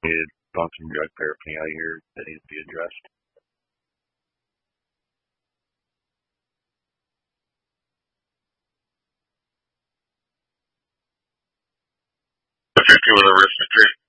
We found some drug paraphernalia here that needs to be addressed. Particular risk